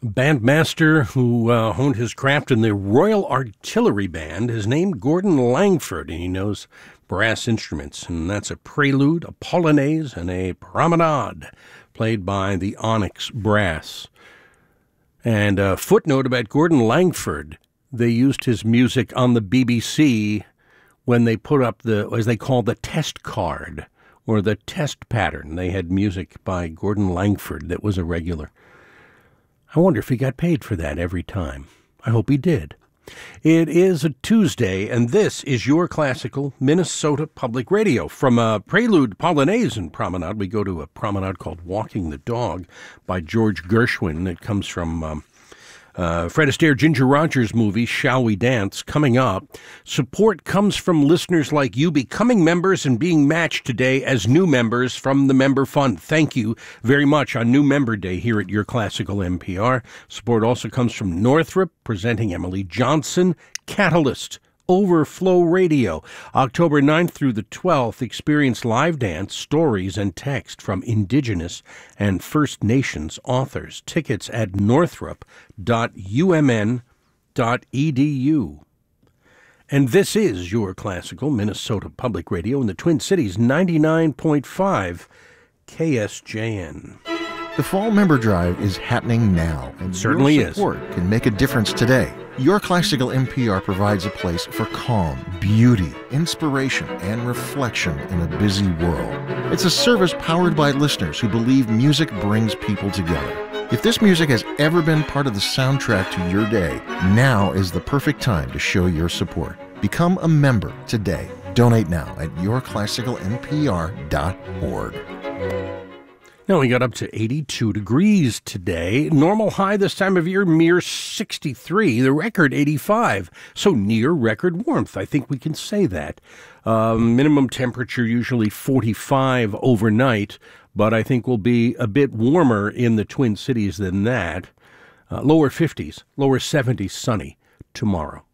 Bandmaster who honed his craft in the Royal Artillery Band is named Gordon Langford, and he knows brass instruments, and that's a prelude, a polonaise, and a promenade, played by the Onyx Brass. And a footnote about Gordon Langford, they used his music on the BBC when they put up as they call the test card, or the test pattern. They had music by Gordon Langford that was a regular. I wonder if he got paid for that every time. I hope he did. It is a Tuesday, and this is your classical Minnesota Public Radio. From a prelude, polonaise, and promenade, we go to a promenade called Walking the Dog by George Gershwin. It comes from Fred Astaire, Ginger Rogers movie, Shall We Dance, coming up. Support comes from listeners like you becoming members and being matched today as new members from the Member Fund. Thank you very much on New Member Day here at Your Classical NPR. Support also comes from Northrop, presenting Emily Johnson, Catalyst, Overflow Radio. October 9th through the 12th, experience live dance, stories, and text from Indigenous and First Nations authors. Tickets at northrop.umn.edu. And this is your classical Minnesota Public Radio in the Twin Cities, 99.5 KSJN. The Fall Member Drive is happening now, and certainly your support can make a difference today. Your Classical NPR provides a place for calm, beauty, inspiration, and reflection in a busy world. It's a service powered by listeners who believe music brings people together. If this music has ever been part of the soundtrack to your day, now is the perfect time to show your support. Become a member today. Donate now at yourclassicalnpr.org. Now we got up to 82 degrees today. Normal high this time of year, mere 63. The record, 85. So near record warmth. I think we can say that. Minimum temperature usually 45 overnight, but I think will be a bit warmer in the Twin Cities than that. Lower 50s, lower 70s, sunny tomorrow.